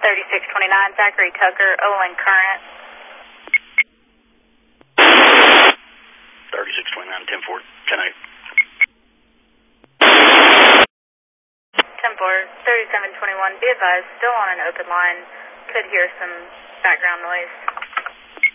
3629, Zachary Tucker, Olin Current. 3629, 10-4, 10-8. 10-4, 3721, be advised, still on an open line. Could hear some background noise.